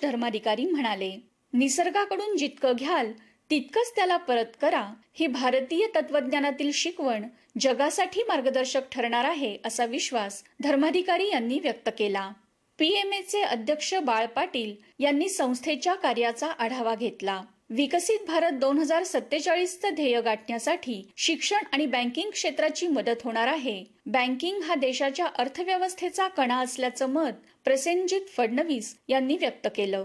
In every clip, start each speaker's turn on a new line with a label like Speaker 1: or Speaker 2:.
Speaker 1: धर्माधिकारी म्हणाले, निसर्गाकडून जितकं घ्याल तितकंच त्याला परत करा ही भारतीय तत्वज्ञानातील शिकवण जगासाठी मार्गदर्शक ठरणार आहे असा विश्वास धर्माधिकारी यांनी व्यक्त केला. PMAचे अध्यक्ष बाळ पाटील यांनी संस्थेच्या कार्याचा आढावा घेतला. विकसित भारत 2047चं ध्येय गाठण्यासाठी शिक्षण आणि बँकिंग क्षेत्राची मदत होणार आहे. बँकिंग हा देशाच्या अर्थव्यवस्थेचा कणा असल्याचं मत प्रसेनजित फडणवीस यांनी व्यक्त केलं.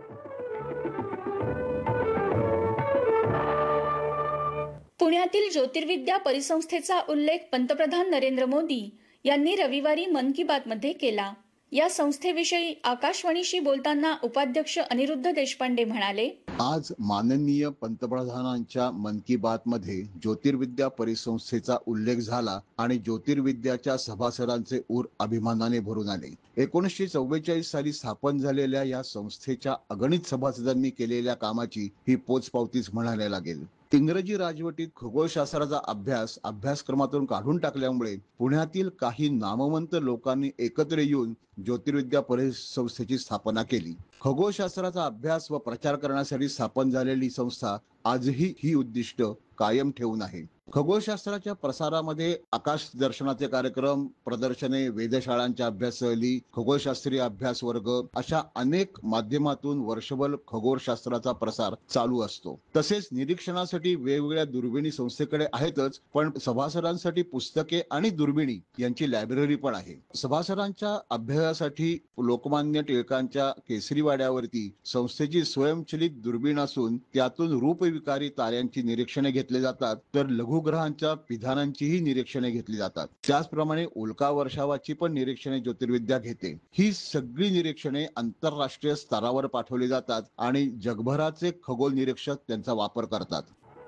Speaker 1: पुण्यातील ज्योतिर्विद्या परिसंस्थेचा उल्लेख पंतप्रधान नरेंद्र मोदी यांनी रविवारी मन की बात मध्ये केला. या संस्थेविषयी आकाशवाणीशी बोलताना उपाध्यक्ष अनिरुद्ध देशपांडे म्हणाले,
Speaker 2: आज माननीय पंतप्रधानांच्या मन की बात मध्ये ज्योतिर्विद्या परिसंस्थेचा उल्लेख झाला आणि ज्योतिर्विद्याच्या सभासदांचे ऊर अभिमानाने भरून आले. 1944 साली स्थापन झालेल्या या संस्थेच्या अगणित सभासदांनी केलेल्या कामाची ही पोचपावतीच म्हणायला लागेल. इंग्रजी राजवटीत खगोलशास्त्राचा अभ्यासक्रमातून काढून टाकल्यामुळे पुण्यातील काही नामवंत लोकांनी एकत्र येऊन ज्योतिर्विद्या परिसंस्थेची स्थापना केली. खगोलशास्त्राचा अभ्यास व प्रचार करण्यासाठी स्थापन झालेली संस्था आजही ही उद्दिष्ट कायम ठेवून आहे. खगोलशास्त्राच्या प्रसारामध्ये आकाश दर्शनाचे कार्यक्रम, प्रदर्शने, वेधशाळांच्या अभ्यास सहली, खगोलशास्त्रीय अभ्यास वर्ग अशा अनेक माध्यमातून वर्षभर खगोलशास्त्राचा प्रसार चालू असतो. तसेच निरीक्षणासाठी वेगवेगळ्या दुर्बिणी संस्थेकडे आहेतच, पण सभासदांसाठी पुस्तके आणि दुर्बिणी यांची लायब्ररी पण आहे. सभासदांच्या अभ्यासासाठी लोकमान्य टिळकांच्या केसरी वाड्यावरती संस्थेची स्वयंचलित दुर्बीण असून त्यातून रूपविकारी ताऱ्यांची निरीक्षणे घेतली जातात, तर लघुग्रहांच्या पिधानांचीही निरीक्षणे घेतली जातात. त्याचप्रमाणे उल्का वर्षावाची पण निरीक्षणे ज्योतिर्विद्या घेते. ही सगळी निरीक्षणे आंतरराष्ट्रीय स्तरावर पाठवली जातात आणि जगभराचे खगोल निरीक्षक त्यांचा वापर करतात.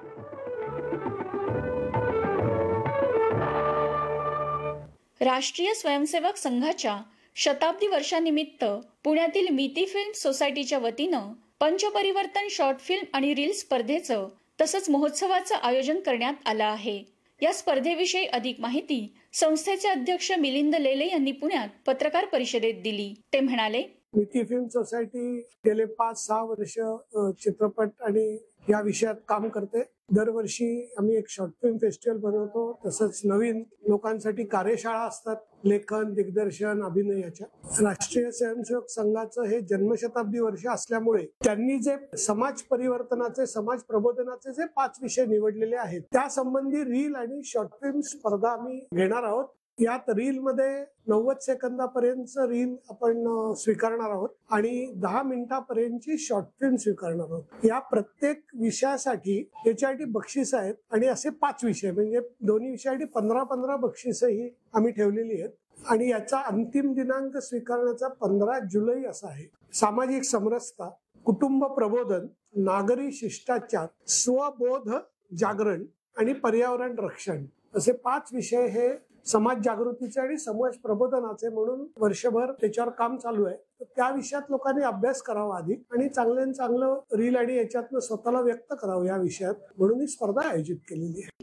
Speaker 1: राष्ट्रीय स्वयंसेवक संघाच्या शताब्दी वर्षानिमित्त पुण्यातील मिती फिल्म सोसायटीच्या वतीनं पंचपरिवर्तन शॉर्ट फिल्म आणि रील स्पर्धेचं तसंच महोत्सवाचं आयोजन करण्यात आलं आहे. या स्पर्धेविषयी अधिक माहिती संस्थेचे अध्यक्ष मिलिंद लेले यांनी पुण्यात पत्रकार परिषदेत दिली. ते म्हणाले,
Speaker 3: मिती फिल्म सोसायटी गेले 5-6 वर्ष चित्रपट आणि या विषयात काम करते. दरवर्षी आम्ही एक शॉर्ट फिल्म फेस्टिवल बनवतो. तसंच नवीन लोकांसाठी कार्यशाळा असतात, लेखन, दिग्दर्शन, अभिनयाच्या. राष्ट्रीय स्वयंसेवक संघाचं हे जन्मशताब्दी वर्ष असल्यामुळे त्यांनी जे समाज परिवर्तनाचे, समाज प्रबोधनाचे जे 5 विषय निवडलेले आहेत त्या संबंधी रील आणि शॉर्ट फिल्म स्पर्धा आम्ही घेणार आहोत. यात रील मध्ये 90 सेकंदापर्यंत रील आपण स्वीकारणार आहोत आणि 10 मिनिटापर्यंतची शॉर्ट फिल्म स्वीकारणार आहोत. या प्रत्येक विषयासाठी याच्यासाठी बक्षीस आहेत आणि असे 5 विषय म्हणजे दोन्ही विषयासाठी 15-15 बक्षीस ही आम्ही ठेवलेली आहेत. आणि याचा अंतिम दिनांक स्वीकारण्याचा 15 जुलै असा आहे. सामाजिक समरसता, कुटुंब प्रबोधन, नागरी शिष्टाचार, स्वबोध जागरण आणि पर्यावरण रक्षण असे 5 विषय हे समाज जागृतीचे आणि समाज प्रबोधनाचे म्हणून वर्षभर त्याच्यावर काम चालू आहे. तर त्या विषयात लोकांनी अभ्यास करावा आधी आणि चांगलं रील आणि याच्यातनं स्वतःला व्यक्त करावं या विषयात, म्हणून ही स्पर्धा आयोजित केलेली आहे.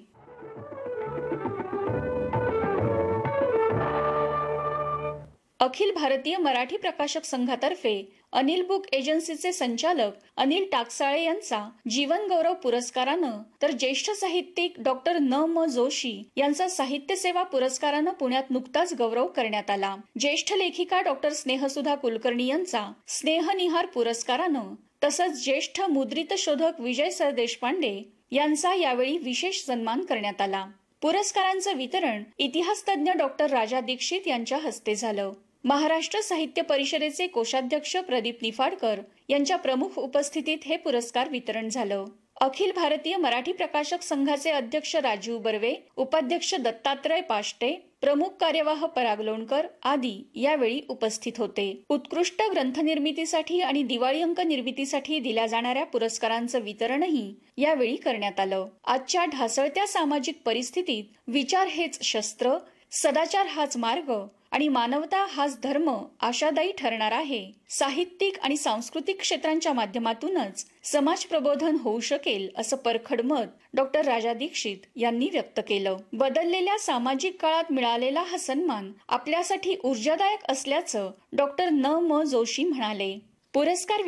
Speaker 1: अखिल भारतीय मराठी प्रकाशक संघातर्फे अनिल बुक एजन्सीचे संचालक अनिल टाकसाळे यांचा जीवन गौरव पुरस्कारानं तर ज्येष्ठ साहित्यिक डॉक्टर न.म. जोशी यांचा साहित्य सेवा पुरस्कारानं पुण्यात नुकताच गौरव करण्यात आला. ज्येष्ठ लेखिका डॉक्टर स्नेहसुधा कुलकर्णी यांचा स्नेहनिहार पुरस्कारानं तसंच ज्येष्ठ मुद्रित शोधक विजय सर देशपांडे यांचा यावेळी विशेष सन्मान करण्यात आला. पुरस्कारांचं वितरण इतिहास तज्ञ डॉक्टर राजा दीक्षित यांच्या हस्ते झालं. महाराष्ट्र साहित्य परिषदेचे कोषाध्यक्ष प्रदीप निफाडकर यांच्या प्रमुख उपस्थितीत हे पुरस्कार वितरण झालं. अखिल भारतीय मराठी प्रकाशक संघाचे अध्यक्ष राजीव बर्वे, उपाध्यक्ष दत्तात्रय पाष्टे, प्रमुख कार्यवाह पराग लोणकर आदी यावेळी उपस्थित होते. उत्कृष्ट ग्रंथनिर्मितीसाठी आणि दिवाळी अंक निर्मितीसाठी दिल्या जाणाऱ्या पुरस्कारांचं वितरणही यावेळी करण्यात आलं. आजच्या ढासळत्या सामाजिक परिस्थितीत विचार हेच शस्त्र, सदाचार हाच मार्ग आणि मानवता हाच धर्म आशादायी ठरणार आहे. साहित्यिक आणि सांस्कृतिक क्षेत्रांच्या माध्यमातूनच समाज प्रबोधन होऊ शकेल असं परखड मत डॉक्टर राजा दीक्षित यांनी व्यक्त केलं. बदललेल्या सामाजिक काळात मिळालेला हा सन्मान आपल्यासाठी ऊर्जादायक असल्याचं डॉक्टर न.म. जोशी म्हणाले. पुरस्कार